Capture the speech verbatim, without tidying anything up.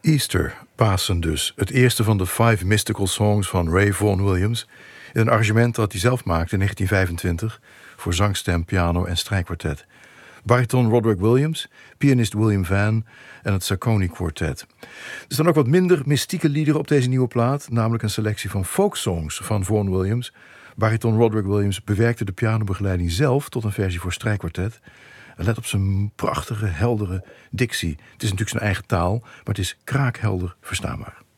Easter, Pasen dus. Het eerste van de Five Mystical Songs van Ray Vaughan Williams. In een arrangement dat hij zelf maakte in negentien vijfentwintig... voor zangstem, piano en strijkkwartet. Bariton Roderick Williams, pianist William Van en het Sacconi Quartet. Er staan ook wat minder mystieke liederen op deze nieuwe plaat, namelijk een selectie van folksongs van Vaughan Williams. Bariton Roderick Williams bewerkte de pianobegeleiding zelf tot een versie voor strijkkwartet. En let op zijn prachtige, heldere dictie. Het is natuurlijk zijn eigen taal, maar het is kraakhelder verstaanbaar.